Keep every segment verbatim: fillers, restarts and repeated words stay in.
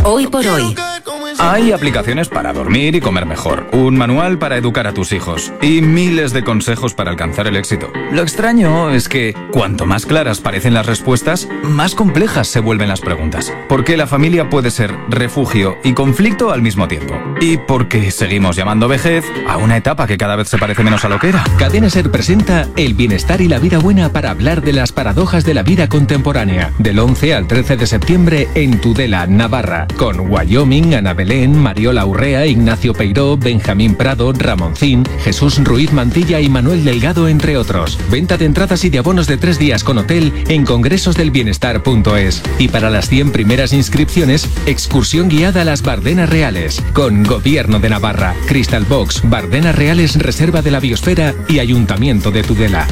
Hoy por hoy. Hay aplicaciones para dormir y comer mejor, un manual para educar a tus hijos y miles de consejos para alcanzar el éxito. Lo extraño es que cuanto más claras parecen las respuestas, más complejas se vuelven las preguntas. Porque la familia puede ser refugio y conflicto al mismo tiempo. Y porque seguimos llamando vejez a una etapa que cada vez se parece menos a lo que era. Cadena SER presenta El bienestar y la vida buena para hablar de las paradojas de la vida contemporánea. Del once al trece de septiembre en Tudela, Navarra. Con Wyoming, Ana Belén, Mariola Urrea, Ignacio Peiró, Benjamín Prado, Ramoncín, Jesús Ruiz Mantilla y Manuel Delgado, entre otros. Venta de entradas y de abonos de tres días con hotel en congresosdelbienestar punto es. Y para las cien primeras inscripciones, excursión guiada a las Bardenas Reales. Con Gobierno de Navarra, Crystal Box, Bardenas Reales, Reserva de la Biosfera y Ayuntamiento de Tudela.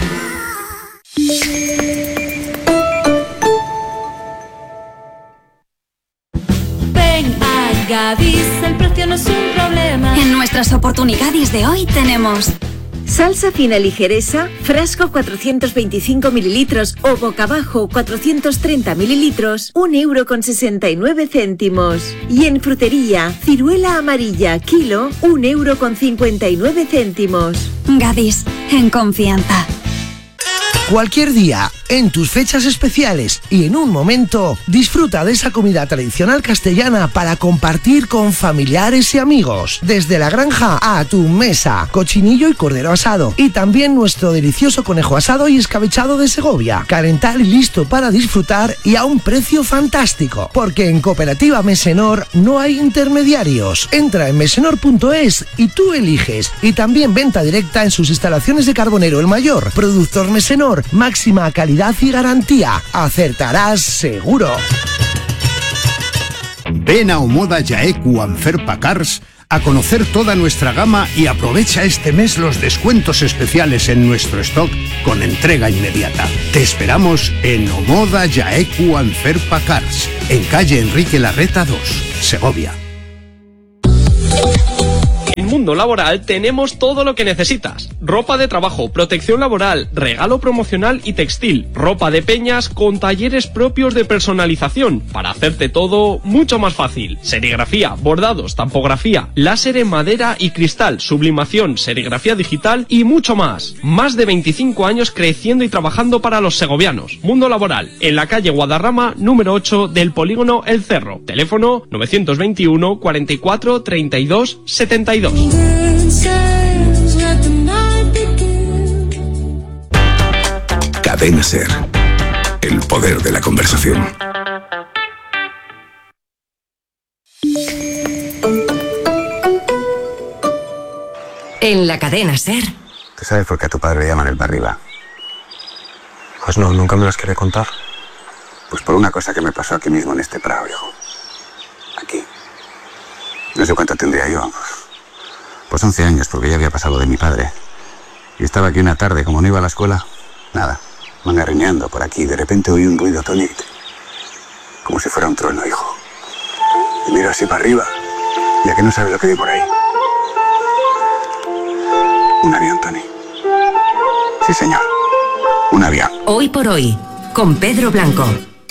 Gadis, el precio no es un problema. En nuestras oportunidades de hoy tenemos salsa fina ligereza, frasco cuatrocientos veinticinco mililitros o boca abajo cuatrocientos treinta mililitros, un euro con sesenta y nueve céntimos. Y en frutería, ciruela amarilla, kilo, un euro con cincuenta y nueve céntimos. Gadis, en confianza. Cualquier día, en tus fechas especiales y en un momento, disfruta de esa comida tradicional castellana para compartir con familiares y amigos. Desde la granja a tu mesa, cochinillo y cordero asado. Y también nuestro delicioso conejo asado y escabechado de Segovia. Calentar y listo para disfrutar y a un precio fantástico. Porque en Cooperativa Mesenor no hay intermediarios. Entra en mesenor punto es y tú eliges. Y también venta directa en sus instalaciones de Carbonero el Mayor. Productor Mesenor. Máxima calidad y garantía. Acertarás seguro. Ven a Omoda Jaeku Anferpa Cars a conocer toda nuestra gama y aprovecha este mes los descuentos especiales en nuestro stock con entrega inmediata. Te esperamos en Omoda Jaeku Anferpa Cars, en calle Enrique Larreta dos, Segovia. En Mundo Laboral tenemos todo lo que necesitas. Ropa de trabajo, protección laboral, regalo promocional y textil. Ropa de peñas con talleres propios de personalización para hacerte todo mucho más fácil. Serigrafía, bordados, tampografía, láser en madera y cristal, sublimación, serigrafía digital y mucho más. Más de veinticinco años creciendo y trabajando para los segovianos. Mundo Laboral, en la calle Guadarrama, número ocho del polígono El Cerro. Teléfono novecientos veintiuno, cuarenta y cuatro, treinta y dos, setenta y dos. Cadena SER. El poder de la conversación. En la Cadena SER. ¿Tú sabes por qué a tu padre le llaman el barriba? Pues no, nunca me lo has querido contar. Pues por una cosa que me pasó aquí mismo en este prado, hijo. Aquí. No sé cuánto tendría yo. Pues once años, porque ya había pasado de mi padre. Y estaba aquí una tarde, como no iba a la escuela, nada, mangarrineando por aquí. De repente oí un ruido, Tony, como si fuera un trueno, hijo. Y miro así para arriba, ya que no sabe lo que hay por ahí. Un avión, Tony. Sí, señor, un avión. Hoy por hoy, con Pedro Blanco.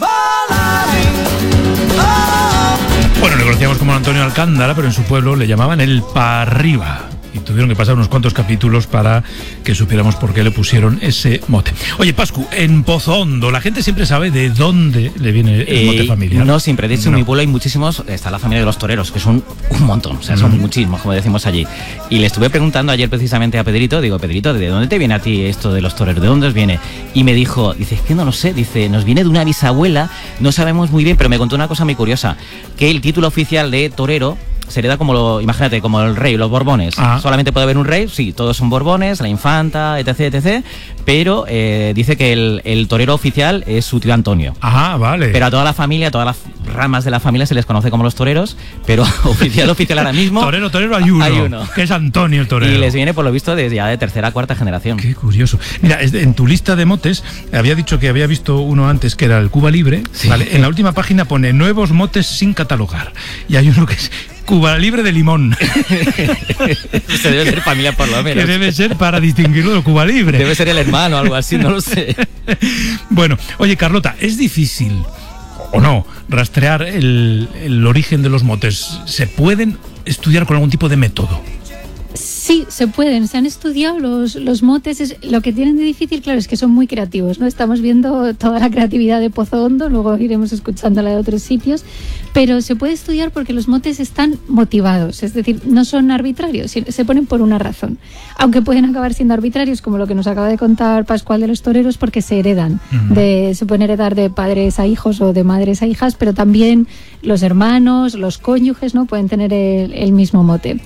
Bueno, le conocíamos como Antonio Alcántara, pero en su pueblo le llamaban el Parriba. Y tuvieron que pasar unos cuantos capítulos para que supiéramos por qué le pusieron ese mote. Oye, Pascu, en Pozo Hondo, ¿la gente siempre sabe de dónde le viene el mote eh, familiar? No siempre. De hecho, no. En mi pueblo hay muchísimos. Está la familia de los toreros, que son un montón. O sea, son mm. muchísimos, como decimos allí. Y le estuve preguntando ayer precisamente a Pedrito, digo, Pedrito, ¿de dónde te viene a ti esto de los toreros? ¿De dónde os viene? Y me dijo, dice, es que no lo sé. Dice, nos viene de una bisabuela, no sabemos muy bien, pero me contó una cosa muy curiosa, que el título oficial de torero se hereda como, lo, imagínate, como el rey, los borbones. Ah. Solamente puede haber un rey, sí, todos son borbones, la infanta, etc, etcétera. Pero eh, dice que el, el torero oficial es su tío Antonio. Ajá, vale. Pero a toda la familia, a todas las ramas de la familia se les conoce como los toreros, pero oficial, oficial ahora mismo... Torero, torero, hay uno, hay uno, que es Antonio el torero. Y les viene, por lo visto, desde ya de tercera, cuarta generación. Qué curioso. Mira, en tu lista de motes, había dicho que había visto uno antes que era el Cuba Libre, sí. ¿Vale? En la última página pone nuevos motes sin catalogar. Y hay uno que es Cuba Libre de limón. Se debe ser familia por lo menos. Que debe ser para distinguirlo de Cuba Libre. Debe ser el hermano o algo así, no lo sé. Bueno, oye, Carlota, es difícil o no, rastrear el, el origen de los motes. ¿Se pueden estudiar con algún tipo de método? Sí, se pueden, se han estudiado los, los motes. Es, lo que tienen de difícil, claro, es que son muy creativos, ¿no? Estamos viendo toda la creatividad de Pozo Hondo, luego iremos escuchando la de otros sitios, pero se puede estudiar porque los motes están motivados, es decir, no son arbitrarios, se ponen por una razón, aunque pueden acabar siendo arbitrarios, como lo que nos acaba de contar Pascual de los toreros, porque se heredan, uh-huh. de, se pueden heredar de padres a hijos o de madres a hijas, pero también los hermanos, los cónyuges, ¿no? Pueden tener el, el mismo mote.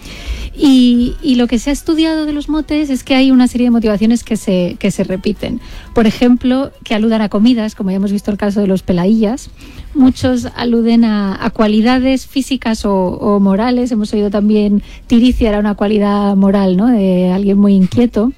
Y, y lo que se ha estudiado de los motes es que hay una serie de motivaciones que se, que se repiten. Por ejemplo, que aludan a comidas, como ya hemos visto el caso de los pelaillas. Muchos aluden a, a cualidades físicas o, o morales. Hemos oído también tiricia era una cualidad moral, ¿no? De alguien muy inquieto.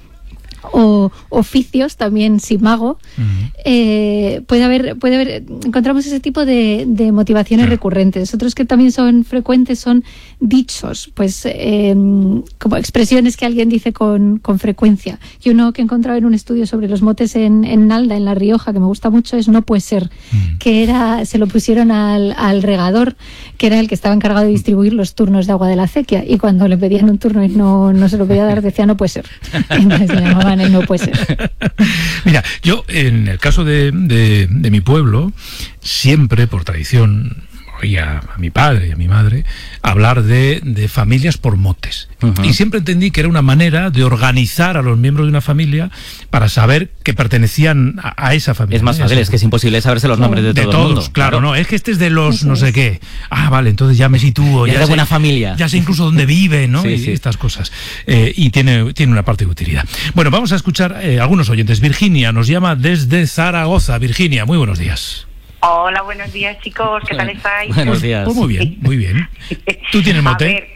O oficios, también simago. Uh-huh. eh, puede haber, puede haber, encontramos ese tipo de, de motivaciones claro. recurrentes. Otros que también son frecuentes son dichos, pues eh, como expresiones que alguien dice con, con frecuencia. Y uno que he encontrado en un estudio sobre los motes en, en Nalda, en La Rioja, que me gusta mucho, es no puede ser, uh-huh. que era, se lo pusieron al, al regador, que era el que estaba encargado de distribuir los turnos de agua de la acequia, y cuando le pedían un turno y no, no se lo podía dar, decía no puede ser. Entonces le llamaban no puede ser. Mira, yo en el caso de, de, de mi pueblo, siempre por tradición oía a mi padre y a mi madre hablar de, de familias por motes. Uh-huh. Y siempre entendí que era una manera de organizar a los miembros de una familia para saber que pertenecían a, a esa familia. Es más fácil, es que es imposible saberse los nombres de, de todo todos, el mundo. Claro, claro, no, es que este es de los no sé qué. Ah, vale, entonces ya me sitúo. Ya, ya es de sé, buena familia. Ya sé incluso dónde vive, ¿no? Sí, y sí. estas cosas. Eh, y tiene, tiene una parte de utilidad. Bueno, vamos a escuchar eh, algunos oyentes. Virginia nos llama desde Zaragoza. Virginia, muy buenos días. Hola, buenos días, chicos. ¿Qué tal estáis? Buenos días. Pues muy bien, muy bien. ¿Tú tienes mote? A ver,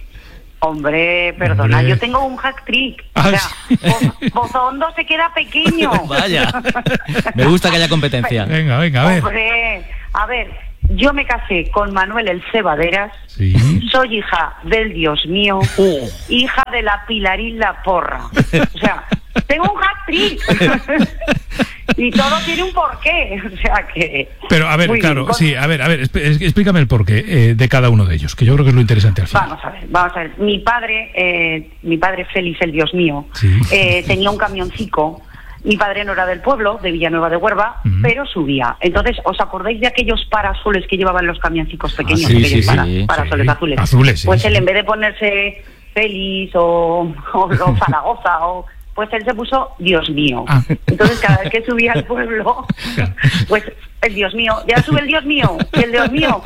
hombre, perdona, hombre. Yo tengo un hack trick. O sea, Pozo Hondo se queda pequeño. Vaya. Me gusta que haya competencia. Venga, venga, a ver. Hombre, a ver, yo me casé con Manuel el Cebaderas. Sí. Soy hija del Dios mío. Oh. Hija de la Pilarín la Porra. O sea, tengo un hack trick. Y todo tiene un porqué, o sea que... Pero, a ver, claro, bien. sí, a ver, a ver, explícame el porqué eh, de cada uno de ellos, que yo creo que es lo interesante al final. Vamos a ver, vamos a ver. Mi padre, eh, mi padre Félix, el Dios mío, sí. eh, tenía un camioncico. Mi padre no era del pueblo, de Villanueva de Huerva, uh-huh. pero subía. Entonces, ¿os acordáis de aquellos parasoles que llevaban los camioncicos pequeños? Ah, sí, aquellos sí, para, sí, parasoles sí. azules. Azules, sí, Pues sí. él, en vez de ponerse Félix o, o, o Zaragoza o... pues él se puso Dios mío. Ah. Entonces cada vez que subía al pueblo, pues el Dios mío, ya sube el Dios mío, y el Dios mío.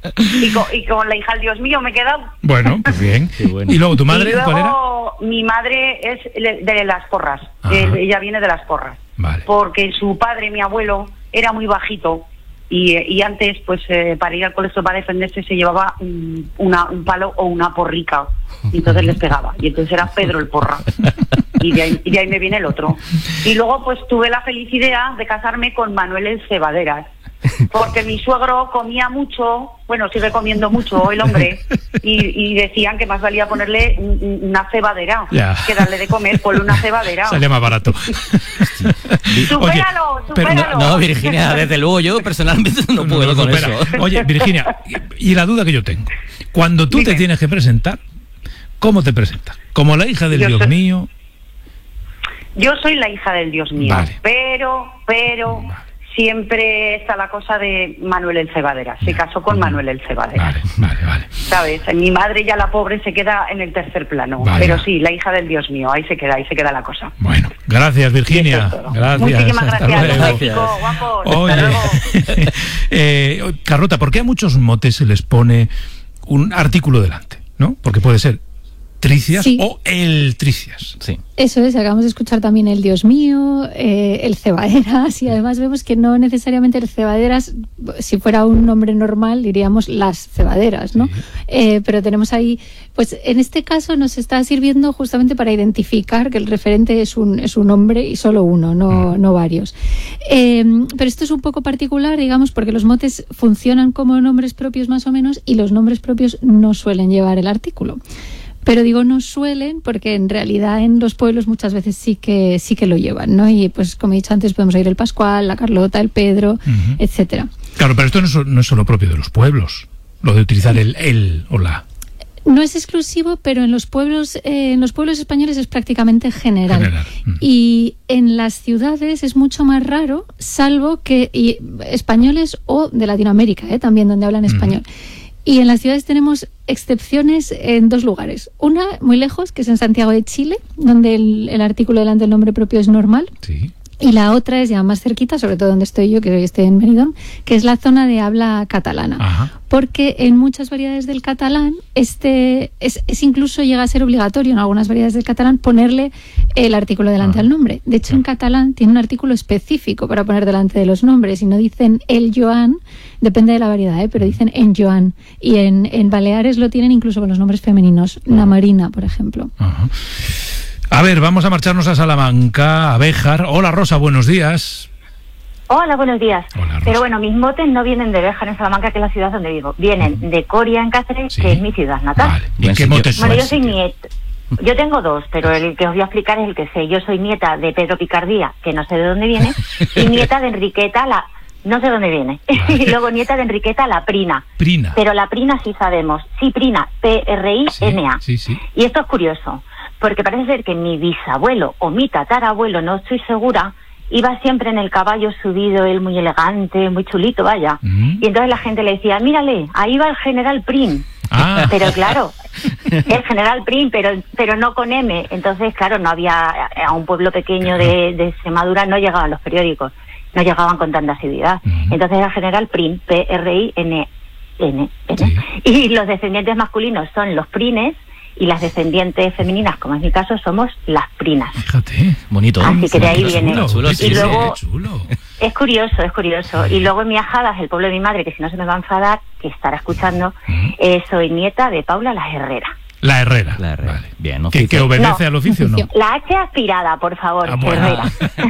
Y con, y con la hija del Dios mío me he quedado. Bueno, pues bien. Qué bueno. ¿Y luego tu madre? Y luego, ¿cuál era? Mi madre es de las Porras. Eh, ella viene de las Porras. Vale. Porque su padre, mi abuelo, era muy bajito. Y, y antes, pues eh, para ir al colegio para defenderse se llevaba un, una, un palo o una porrica. Y entonces les pegaba. Y entonces era Pedro el Porra. Y de, ahí, y de ahí me viene el otro. Y luego pues tuve la feliz idea de casarme con Manuel el Cebaderas. Porque mi suegro comía mucho, bueno, sigue comiendo mucho el hombre, y, y decían que más valía ponerle un, una cebadera ya. que darle de comer, ponle una cebadera. Sale más barato. Supéralo, supéralo. No, no, Virginia, desde luego yo personalmente no, no puedo no, con supera. eso. Oye, Virginia, y la duda que yo tengo, cuando tú Dime. te tienes que presentar, ¿cómo te presentas? ¿Como la hija del yo Dios soy... mío? Yo soy la hija del Dios mío, vale. pero, pero... Vale. Siempre está la cosa de Manuel el Cebaderas. Se casó con Manuel el Cebaderas. Vale, vale, vale. ¿Sabes? Mi madre ya la pobre se queda en el tercer plano. Vale. Pero sí, la hija del Dios mío. Ahí se queda, ahí se queda la cosa. Bueno, gracias Virginia. Gracias. Muchísimas Hasta gracias. Luego. Chico, guapos. Oye, Hasta luego. eh, Carlota, ¿por qué a muchos motes se les pone un artículo delante? ¿No? Porque puede ser tricias sí. o el tricias. Sí. Eso es, acabamos de escuchar también el Dios mío, eh, el Cebaderas, y además vemos que no necesariamente el Cebaderas, si fuera un nombre normal diríamos las cebaderas, ¿no? Sí. Eh, pero tenemos ahí, pues en este caso nos está sirviendo justamente para identificar que el referente es un, es un hombre y solo uno, no, mm. no varios. Eh, pero esto es un poco particular, digamos, porque los motes funcionan como nombres propios más o menos y los nombres propios no suelen llevar el artículo. Pero digo no suelen porque en realidad en los pueblos muchas veces sí que sí que lo llevan, ¿no? Y pues como he dicho antes podemos oír el Pascual, la Carlota, el Pedro, uh-huh. etcétera. Claro, pero esto no es, no es solo propio de los pueblos, lo de utilizar el el o la. No es exclusivo, pero en los pueblos, eh, en los pueblos españoles es prácticamente general. General. Mm. Y en las ciudades es mucho más raro, salvo que y, españoles o de Latinoamérica, eh, también donde hablan español. Y en las ciudades tenemos excepciones en dos lugares. Una, muy lejos, que es en Santiago de Chile, donde el, el artículo delante del nombre propio es normal. Sí. Y la otra es ya más cerquita, sobre todo donde estoy yo, que hoy estoy en Benidorm, que es la zona de habla catalana. Ajá. Porque en muchas variedades del catalán este es, es incluso llega a ser obligatorio en algunas variedades del catalán ponerle el artículo delante al nombre. De hecho, en catalán tiene un artículo específico para poner delante de los nombres y no dicen el Joan, depende de la variedad, ¿eh? Pero dicen en Joan. Y en, en Baleares lo tienen incluso con los nombres femeninos, la Marina, por ejemplo. Ajá. A ver, vamos a marcharnos a Salamanca, a Béjar. Hola Rosa, buenos días. Hola, buenos días. Hola, Pero bueno, mis motes no vienen de Béjar en Salamanca, que es la ciudad donde vivo. Vienen de Coria en Cáceres, sí, que es mi ciudad natal. Vale. ¿Y qué motes son? Bueno, yo soy nieta. Yo tengo dos, pero el que os voy a explicar es el que sé. Yo soy nieta de Pedro Picardía, que no sé de dónde viene, y nieta de Enriqueta, la... no sé dónde viene. Vale. Y luego nieta de Enriqueta, la Prina. Prina. Pero la Prina sí sabemos. Sí, Prina, P R I N A. Sí, sí, sí. Y esto es curioso, porque parece ser que mi bisabuelo o mi tatarabuelo, no estoy segura, iba siempre en el caballo subido, él muy elegante, muy chulito, vaya. Mm. Y entonces la gente le decía, mírale, ahí va el general Prim. Ah. Pero claro, el general Prim, pero pero no con M. Entonces, claro, no había, a un pueblo pequeño de, de Extremadura no llegaban los periódicos, no llegaban con tanta asiduidad. Mm. Entonces era general Prim, P R I N N. Sí. Y los descendientes masculinos son los Prines, y las descendientes femeninas, como es mi caso, somos las Prinas. Fíjate, bonito. Así que de ahí viene. Chulo, chulo, y sí, luego, sí, chulo. Es curioso, es curioso. Sí. Y luego en mi Ajadas, el pueblo de mi madre, que si no se me va a enfadar, que estará escuchando, uh-huh. eh, soy nieta de Paula La Herrera. La Herrera. La Herrera. Vale. Bien, ¿no? ¿Que, que obedece no, al oficio o no? La H aspirada, por favor, ah, bueno. Herrera.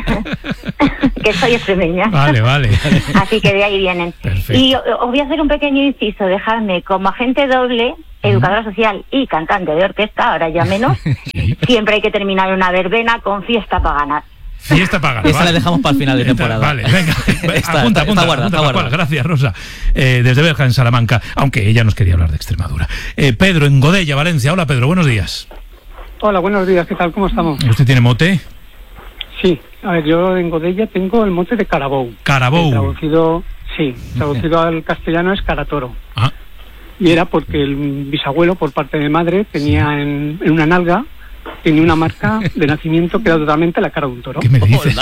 Que soy extremeña. Vale, vale. Así que de ahí vienen. Perfecto. Y os voy a hacer un pequeño inciso, dejadme, como agente doble, educadora social y cantante de orquesta, ahora ya menos, sí. Siempre hay que terminar una verbena con fiesta pagana. Fiesta pagana. Esa vale. La dejamos para el final de temporada. Vale, venga. está, apunta, apunta, está guarda, apunta, está guarda. Gracias, Rosa. Eh, desde Béjar, en Salamanca, aunque ella nos quería hablar de Extremadura. Eh, Pedro, en Godella, Valencia. Hola, Pedro, buenos días. Hola, buenos días. ¿Qué tal? ¿Cómo estamos? ¿Usted tiene mote? Sí. A ver, yo en Godella tengo el mote de Carabou. Carabou. Traducido, sí, traducido al castellano es Caratoro. Ah. Y era porque el bisabuelo, por parte de madre, tenía sí. en, en una nalga, tenía una marca de nacimiento que era totalmente la cara de un toro. ¿Qué me dices?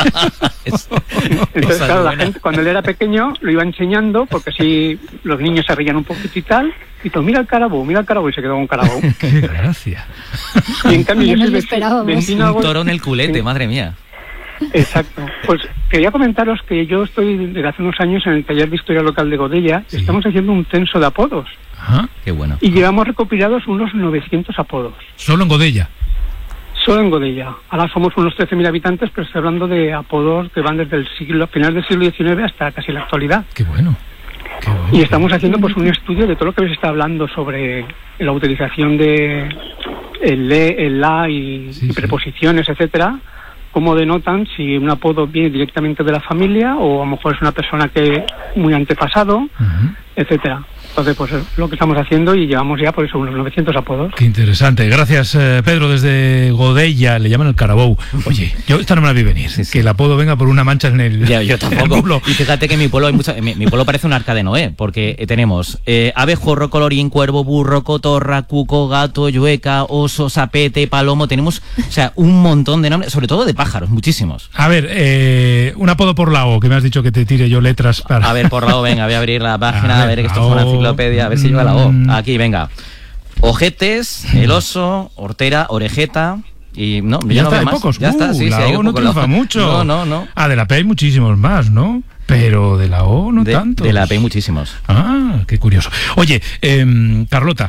Entonces, claro, la gente, cuando él era pequeño, lo iba enseñando, porque así los niños se reían un poquito y tal, y todo, mira el Carabou, mira el Carabou, y se quedó con Carabou. ¡Qué gracia! Y en cambio, yo soy vecino, vecino un toro en el culete, sí. Madre mía. Exacto. Pues quería comentaros que yo estoy desde hace unos años en el taller de historia local de Godella. Sí. Estamos haciendo un censo de apodos. Ajá, qué bueno. Y llevamos recopilados unos novecientos apodos. ¿Solo en Godella? Solo en Godella. Ahora somos unos trece mil habitantes, pero estoy hablando de apodos que van desde el siglo, finales del siglo diecinueve hasta casi la actualidad. Qué bueno. Qué bueno. Y estamos haciendo pues un estudio de todo lo que habéis estado hablando sobre la utilización de el le, el la y, sí, y preposiciones, sí. etcétera. Cómo denotan si un apodo viene directamente de la familia o a lo mejor es una persona que muy antepasado, uh-huh. etcétera. Entonces, pues es lo que estamos haciendo y llevamos ya por eso unos novecientos apodos. Qué interesante. Gracias, eh, Pedro, desde Godella, le llaman el Carabou. Oye, yo esta no me la vi venir, sí, sí. Que el apodo venga por una mancha en el ya, yo tampoco. Y fíjate que en mi pueblo hay mucha, mi, mi pueblo parece un arca de Noé, porque tenemos eh, abejorro, colorín, cuervo, burro, cotorra, cuco, gato, llueca, oso, sapete, palomo. Tenemos, o sea, un montón de nombres, sobre todo de pájaros, muchísimos. A ver, eh, un apodo por la O, que me has dicho que te tire yo letras para... A ver, por la O, venga, voy a abrir la página, a ver, a ver que esto es una enciclopedia, a ver si lleva la O. Aquí, venga. Ojetes, el oso, hortera, orejeta... Y no, ya, ya no está, hay más. Pocos. Ya uh, está, sí, la sí, O no triunfa mucho. No, no, no. Ah, de la P hay muchísimos más, ¿no? Pero de la O no de, tanto. De la P hay muchísimos. Ah, qué curioso. Oye, eh, Carlota,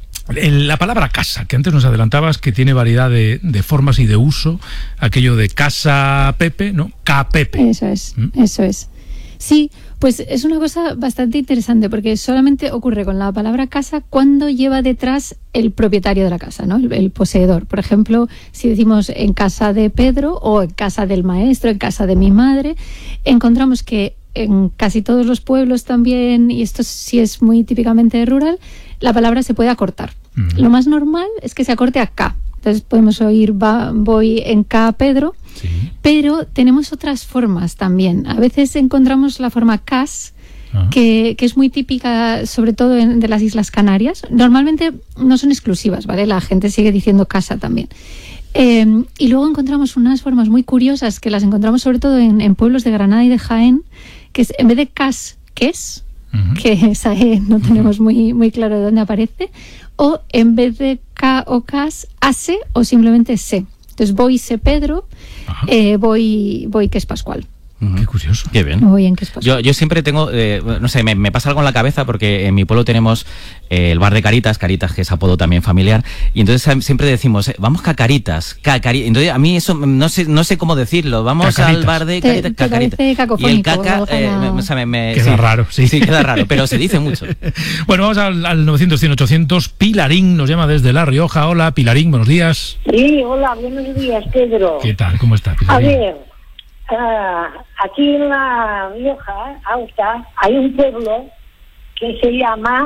la palabra casa, que antes nos adelantabas que tiene variedad de, de formas y de uso, aquello de casa Pepe, ¿no? Capepe. Eso es, ¿Mm? eso es. Sí, pues es una cosa bastante interesante porque solamente ocurre con la palabra casa cuando lleva detrás el propietario de la casa, ¿no? El, el poseedor. Por ejemplo, si decimos en casa de Pedro o en casa del maestro, en casa de mi madre, encontramos que en casi todos los pueblos también, y esto sí es muy típicamente rural, la palabra se puede acortar. Uh-huh. Lo más normal es que se acorte a K. Entonces podemos oír va, voy en K Pedro, sí. Pero tenemos otras formas también. A veces encontramos la forma cas, uh-huh. que, que es muy típica, sobre todo en, de las Islas Canarias. Normalmente no son exclusivas, ¿vale? La gente sigue diciendo casa también. Eh, y luego encontramos unas formas muy curiosas que las encontramos sobre todo en, en pueblos de Granada y de Jaén, que es en vez de cas, ques, uh-huh. que esa E no tenemos muy, muy claro de dónde aparece, o en vez de K o cas, ase o simplemente se. Entonces voy se Pedro, eh, voy, voy que es Pascual. Qué curioso. Qué bien. Muy bien, que es yo, yo siempre tengo, eh, no sé, me, me pasa algo en la cabeza porque en mi pueblo tenemos eh, el bar de Caritas, Caritas que es apodo también familiar, y entonces siempre decimos, eh, vamos Cacaritas, Cacari. Entonces a mí eso no sé no sé cómo decirlo, vamos Cacaritas. Al bar de Caritas, te, te Cacaritas. Y el caca, eh, me, o sea, me, me, queda sí, raro, sí. Sí, queda raro, pero se dice mucho. Bueno, vamos al, al novecientos cien ochocientos. Pilarín nos llama desde La Rioja. Hola, Pilarín, buenos días. Sí, hola, buenos días, Pedro. ¿Qué tal? ¿Cómo está, Pilarín? A ver... Uh, aquí en La Rioja Alta hay un pueblo que se llama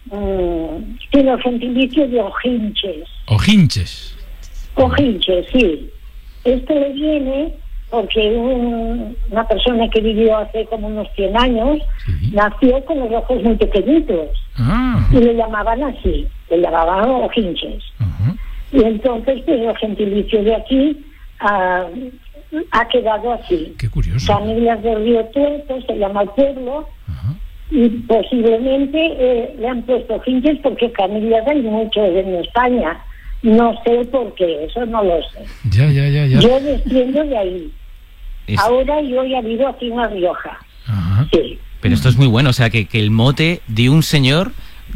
um, tiene el gentilicio de Ojinches. Ojinches. Ojinches, sí. Esto le viene porque un, una persona que vivió hace como unos cien años, sí, nació con los ojos muy pequeñitos. Ah. Y le llamaban así, le llamaban Ojinches. Uh-huh. Y entonces pues el gentilicio de aquí uh, ha quedado así. Qué curioso. Canillas del Río Tuerto se llama el pueblo. Ajá. Y posiblemente eh, le han puesto Ojinches porque Canillas hay muchos en España. No sé por qué, eso no lo sé. Ya, ya, ya, ya. Yo desciendo de ahí. Es... Ahora yo ya vivo aquí en La Rioja. Ajá. Sí. Pero esto es muy bueno, o sea, que, que el mote de un señor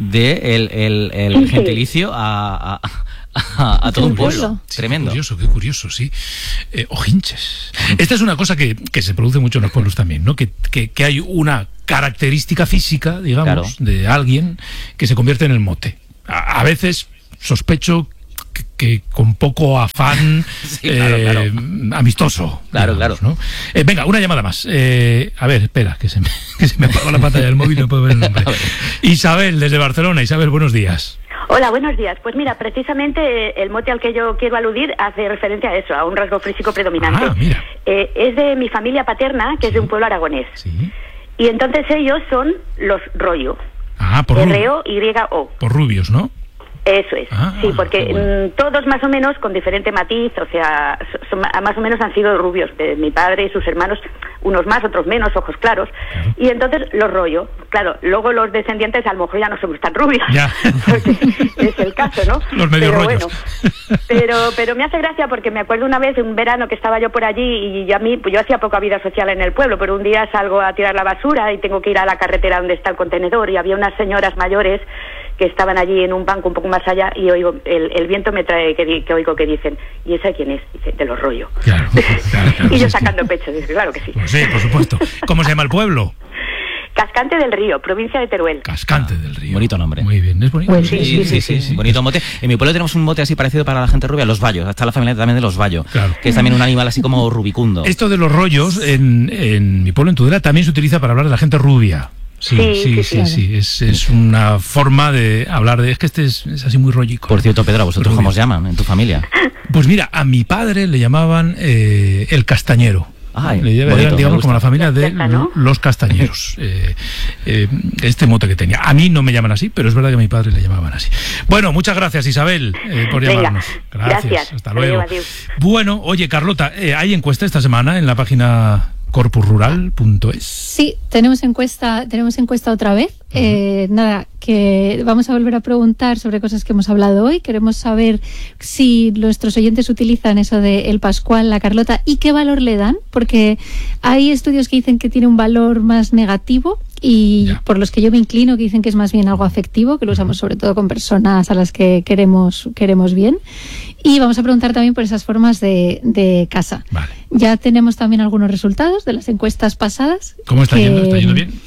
de el, el, el sí, gentilicio sí. a... a... A, a todo un pueblo. Sí, tremendo. Qué curioso, qué curioso, sí. Eh, Ojinches. Esta es una cosa que, que se produce mucho en los pueblos también, ¿no? Que, que, que hay una característica física, digamos, claro, de alguien que se convierte en el mote. A, a veces sospecho que, que con poco afán sí, claro, eh, claro. amistoso. Claro, digamos, claro. ¿no? Eh, venga, una llamada más. Eh, a ver, espera, que se me, que se me apagó la pantalla del móvil y no puedo ver el nombre. Isabel, desde Barcelona. Isabel, buenos días. Hola, buenos días. Pues mira, precisamente el mote al que yo quiero aludir hace referencia a eso, a un rasgo físico predominante. Ah, mira. Eh, es de mi familia paterna, que sí. es de un pueblo aragonés. Sí. Y entonces ellos son los Rollo. Ah, por R O Y O. Por rubios, ¿no? Eso es, ah, sí, porque bueno. todos más o menos con diferente matiz, o sea, son, más o menos han sido rubios, de mi padre y sus hermanos, unos más, otros menos, ojos claros, claro. Y entonces los Rollo, claro, luego los descendientes a lo mejor ya no somos tan rubios, ya. Porque es el caso, ¿no? Los medio pero rollos. Bueno, pero, pero me hace gracia porque me acuerdo una vez de un verano que estaba yo por allí y a mí, pues yo hacía poca vida social en el pueblo, pero un día salgo a tirar la basura y tengo que ir a la carretera donde está el contenedor y había unas señoras mayores que estaban allí en un banco un poco más allá y oigo, el, el viento me trae que, que oigo que dicen, ¿y esa quién es? Dice, de los Rollo. Claro, claro, claro, y yo sí, sacando sí. pecho, dice, claro que sí. Pues sí, por supuesto. ¿Cómo se llama el pueblo? Cascante del Río, provincia de Teruel. Cascante del Río. Bonito nombre. Muy bien, ¿es bonito? Pues sí, sí, sí, sí, sí. Bonito mote. En mi pueblo tenemos un mote así parecido para la gente rubia, los Bayos. Está la familia también de los Bayos, claro. Que es también un animal así como rubicundo. Esto de los rollos, en, en mi pueblo, en Tudela, también se utiliza para hablar de la gente rubia. Sí, sí, sí, sí, sí, claro. sí. Es, es una forma de hablar de... Es que este es, es así muy rollico. Por cierto, Pedro, ¿a vosotros cómo os llaman en tu familia? Pues mira, a mi padre le llamaban eh, el castañero. Ay, le llevan, bonito, digamos, como la familia de ¿no? los castañeros. eh, eh, este mote que tenía. A mí no me llaman así, pero es verdad que a mi padre le llamaban así. Bueno, muchas gracias, Isabel, eh, por llamarnos. Venga, gracias. gracias. Hasta luego. Adiós, adiós. Bueno, oye, Carlota, eh, ¿hay encuesta esta semana en la página corpus rural punto es? Sí, tenemos encuesta, tenemos encuesta otra vez. Uh-huh. Eh, nada, que vamos a volver a preguntar sobre cosas que hemos hablado hoy. Queremos saber si nuestros oyentes utilizan eso de el Pascual, la Carlota, y qué valor le dan, porque hay estudios que dicen que tiene un valor más negativo y ya. Por los que yo me inclino, que dicen que es más bien algo afectivo, que lo usamos sobre todo con personas a las que queremos, queremos bien. Y vamos a preguntar también por esas formas de, de casa. Vale. Ya tenemos también algunos resultados de las encuestas pasadas. ¿Cómo está que, yendo? ¿Está yendo bien?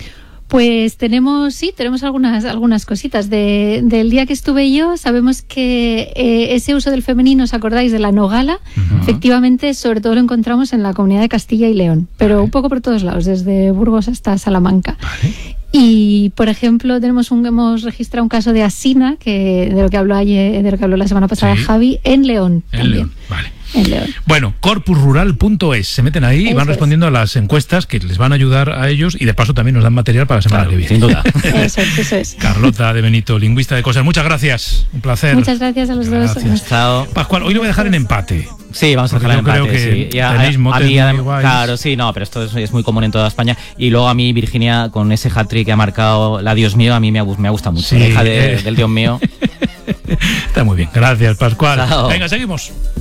Pues tenemos, sí, tenemos algunas, algunas cositas. De, del día que estuve yo, sabemos que eh, ese uso del femenino, ¿os acordáis de la nogala? Uh-huh. Efectivamente, sobre todo lo encontramos en la comunidad de Castilla y León, pero vale. un poco por todos lados, desde Burgos hasta Salamanca. Vale. Y, por ejemplo, tenemos un, hemos registrado un caso de asina, que de lo que habló ayer, de lo que habló la semana pasada sí. Javi, en León. En también. León, vale. En León. Bueno, corpus rural punto es. Se meten ahí Eso y van respondiendo es. a las encuestas que les van a ayudar a ellos y de paso también nos dan material para la semana claro, que viene. Sin duda. Eso es, eso es. Carlota de Benito, lingüista de cosas. Muchas gracias. Un placer. Muchas gracias a los gracias. dos. Chao. Pascual, hoy lo voy a dejar en empate. Sí, vamos a dejar en empate. Creo que sí. ya, tenéis motes a mí, muy guays. Claro, sí, no, pero esto es, es muy común en toda España. Y luego a mí, Virginia, con ese hat-trick que ha marcado la Dios mío, a mí me, me gusta mucho. Sí, la hija de, eh. del Dios mío. Está muy bien. Gracias, Pascual. Chao. Venga, seguimos.